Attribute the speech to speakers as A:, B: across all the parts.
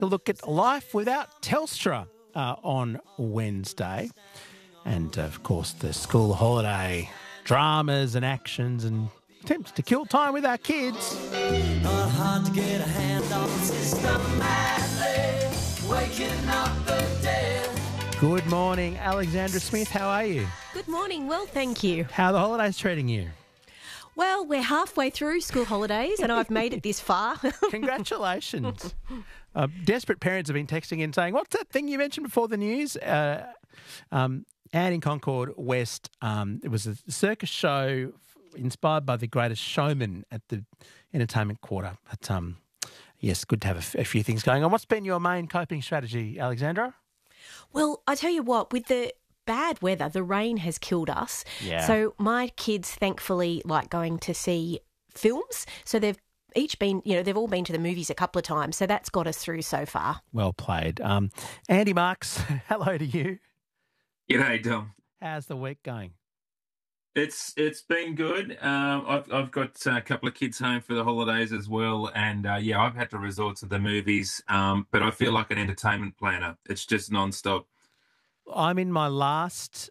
A: to look at life without Telstra on Wednesday. And, of course, the school holiday dramas and actions and attempts to kill time with our kids.
B: Not hard to get a hand on systematically waking up the dead.
A: Good morning, Alexandra Smith. How are you?
C: Good morning. Well, thank you.
A: How are the holidays treating you?
C: Well, we're halfway through school holidays and I've made it this far.
A: Congratulations. Desperate parents have been texting in saying, what's that thing you mentioned before the news? And in Concord West, it was a circus show inspired by The Greatest Showman at the Entertainment Quarter. But, yes, good to have a few things going on. What's been your main coping strategy, Alexandra?
C: Well, I tell you what, with the bad weather, the rain has killed us.
A: Yeah.
C: So my kids thankfully like going to see films. So they've each been, they've all been to the movies a couple of times. So that's got us through so far.
A: Well played. Andy Marks, hello to you.
D: G'day, Dom.
A: How's the week going?
D: It's been good. I've got a couple of kids home for the holidays as well, and I've had to resort to the movies. But I feel like an entertainment planner. It's just non-stop.
A: I'm in my last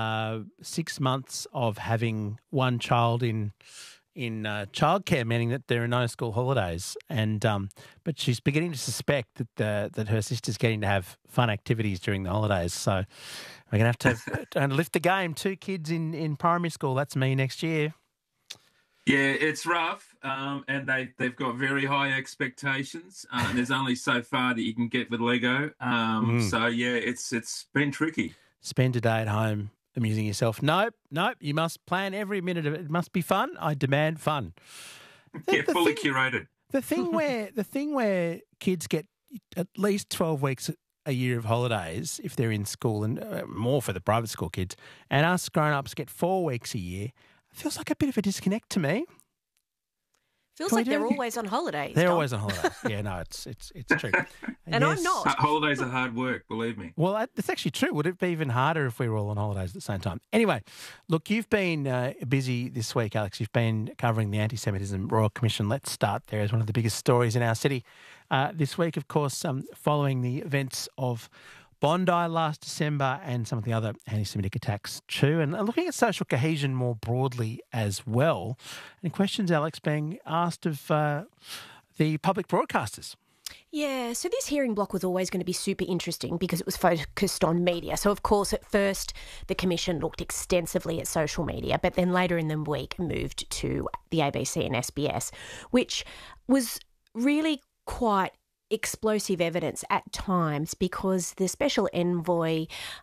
A: 6 months of having one child in childcare, meaning that there are no school holidays, and but she's beginning to suspect that her sister's getting to have fun activities during the holidays. So we're going to have to lift the game. 2 kids in primary school. That's me next year.
D: Yeah, it's rough, and they've got very high expectations. There's only so far that you can get with Lego. So yeah, it's been tricky. Spend a day at home amusing yourself. Nope. You must plan every minute of it. It must be fun. I demand fun. Fully curated.
A: The thing where kids get at least 12 weeks a year of holidays if they're in school, and more for the private school kids, and us grown-ups get 4 weeks a year, it feels like a bit of a disconnect to me.
C: Feels like they're always on holidays.
A: They're
C: Dom.
A: always on holidays. Yeah, no, it's true.
C: And I'm not.
D: Holidays are hard work, believe me.
A: Well, it's actually true. Would it be even harder if we were all on holidays at the same time? Anyway, look, you've been busy this week, Alex. You've been covering the Anti-Semitism Royal Commission. Let's start there as one of the biggest stories in our city this week, of course, following the events of Bondi last December and some of the other anti-Semitic attacks too, and looking at social cohesion more broadly as well. And questions, Alex, being asked of the public broadcasters.
C: Yeah, so this hearing block was always going to be super interesting because it was focused on media. So, of course, at first the Commission looked extensively at social media, but then later in the week moved to the ABC and SBS, which was really quite explosive evidence at times because the special envoy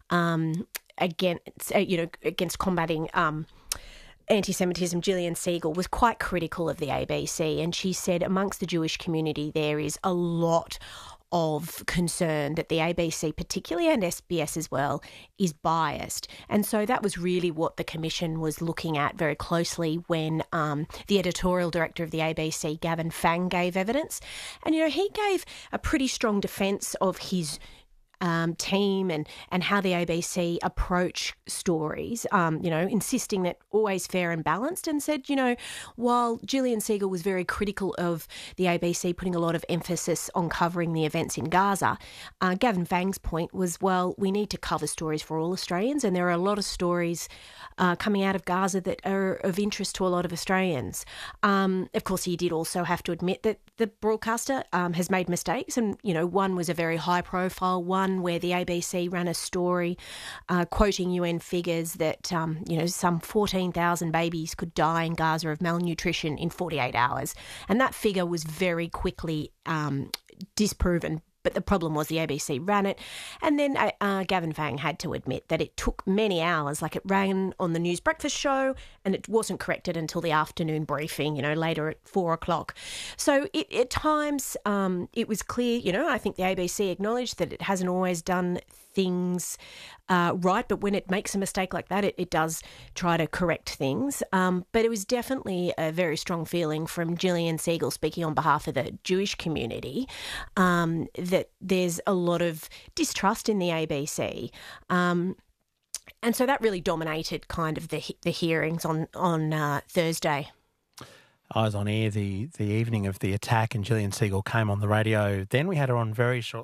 C: against combating anti-Semitism, Gillian Siegel, was quite critical of the ABC, and she said amongst the Jewish community there is a lot of concern that the ABC, particularly, and SBS as well, is biased. And so that was really what the Commission was looking at very closely when the editorial director of the ABC, Gavin Fang, gave evidence. And, he gave a pretty strong defence of his team and how the ABC approach stories, insisting that always fair and balanced, and said, while Gillian Siegel was very critical of the ABC putting a lot of emphasis on covering the events in Gaza, Gavin Fang's point was, well, we need to cover stories for all Australians, and there are a lot of stories coming out of Gaza that are of interest to a lot of Australians. Of course, he did also have to admit that the broadcaster has made mistakes, and, one was a very high-profile one where the ABC ran a story quoting UN figures that, some 14,000 babies could die in Gaza of malnutrition in 48 hours. And that figure was very quickly disproven. But the problem was the ABC ran it. And then Gavin Fang had to admit that it took many hours, like it ran on the News Breakfast show and it wasn't corrected until the afternoon briefing, later at 4:00. So at times it was clear, I think the ABC acknowledged that it hasn't always done things right, but when it makes a mistake like that, it does try to correct things. But it was definitely a very strong feeling from Gillian Siegel, speaking on behalf of the Jewish community, that there's a lot of distrust in the ABC. And so that really dominated kind of the hearings on Thursday.
A: I was on air the evening of the attack, and Gillian Segal came on the radio. Then we had her on very